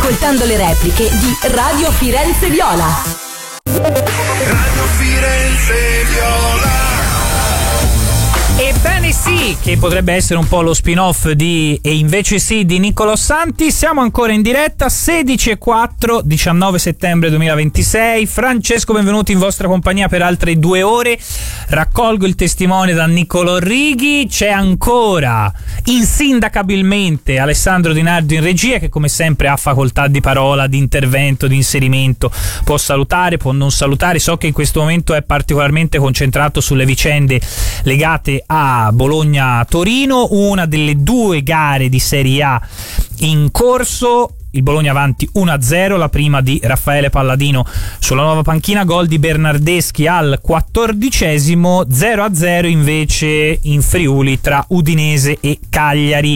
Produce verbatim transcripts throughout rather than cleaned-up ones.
ascoltando le repliche di Radio Firenze Viola. Radio Firenze Viola. Ebbene sì, che potrebbe essere un po' lo spin-off di E invece sì di Niccolò Santi. Siamo ancora in diretta, sedici e quattro, diciannove settembre duemilaventisei. Francesco, benvenuti in vostra compagnia per altre due ore. Raccolgo il testimone da Niccolò Righi. C'è ancora insindacabilmente Alessandro Di Nardo in regia, che come sempre ha facoltà di parola, di intervento, di inserimento. Può salutare, può non salutare. So che in questo momento è particolarmente concentrato sulle vicende legate a Bologna-Torino, una delle due gare di Serie A in corso. Il Bologna avanti uno a zero, la prima di Raffaele Palladino sulla nuova panchina, gol di Bernardeschi al quattordicesimo, zero a zero invece in Friuli tra Udinese e Cagliari.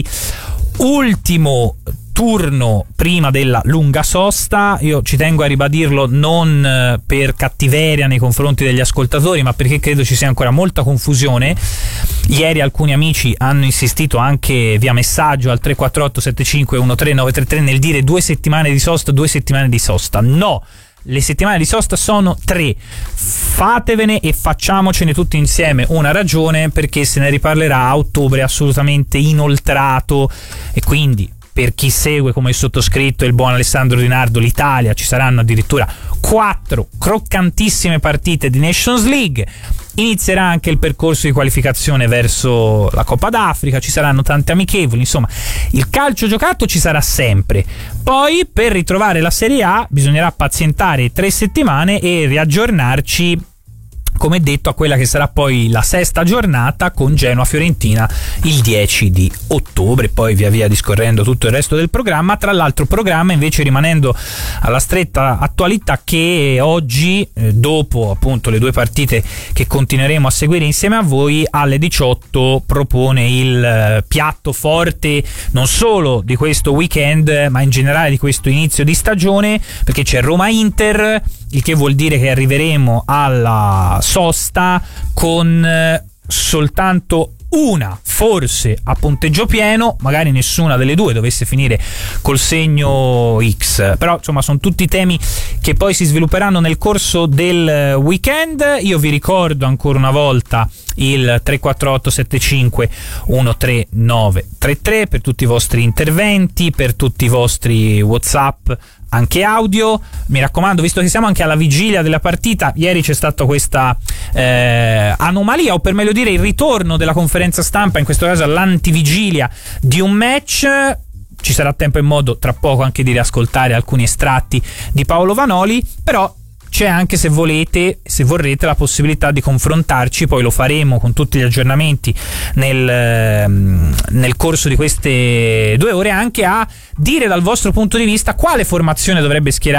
Ultimo turno prima della lunga sosta. Io ci tengo a ribadirlo non per cattiveria nei confronti degli ascoltatori, ma perché credo ci sia ancora molta confusione. Ieri alcuni amici hanno insistito anche via messaggio al tre quattro otto sette cinque uno tre nove tre tre nel dire due settimane di sosta, due settimane di sosta. No, le settimane di sosta sono tre. Fatevene e facciamocene tutti insieme una ragione, perché se ne riparlerà a ottobre assolutamente inoltrato. E quindi, per chi segue come il sottoscritto e il buon Alessandro Di Nardo l'Italia, ci saranno addirittura quattro croccantissime partite di Nations League. Inizierà anche il percorso di qualificazione verso la Coppa d'Africa, ci saranno tante amichevoli, insomma il calcio giocato ci sarà sempre. Poi per ritrovare la Serie A bisognerà pazientare tre settimane e riaggiornarci, come detto, a quella che sarà poi la sesta giornata con Genoa-Fiorentina il dieci di ottobre, poi via via discorrendo tutto il resto del programma. Tra l'altro programma invece rimanendo alla stretta attualità che oggi, eh, dopo appunto le due partite che continueremo a seguire insieme a voi, alle diciotto propone il eh, piatto forte non solo di questo weekend ma in generale di questo inizio di stagione, perché c'è Roma-Inter, il che vuol dire che arriveremo alla sosta con soltanto una, forse a punteggio pieno, magari nessuna delle due dovesse finire col segno X, però insomma sono tutti temi che poi si svilupperanno nel corso del weekend. Io vi ricordo ancora una volta il tre quattro otto sette cinque uno tre nove tre tre per tutti i vostri interventi, per tutti i vostri WhatsApp anche audio. Mi raccomando, visto che siamo anche alla vigilia della partita, ieri c'è stata questa eh, anomalia, o per meglio dire il ritorno della conferenza stampa, in questo caso all'antivigilia di un match. Ci sarà tempo e modo tra poco anche di riascoltare alcuni estratti di Paolo Vanoli, però c'è anche, se volete, se vorrete, la possibilità di confrontarci, poi lo faremo con tutti gli aggiornamenti nel, nel corso di queste due ore, anche a dire dal vostro punto di vista quale formazione dovrebbe schierare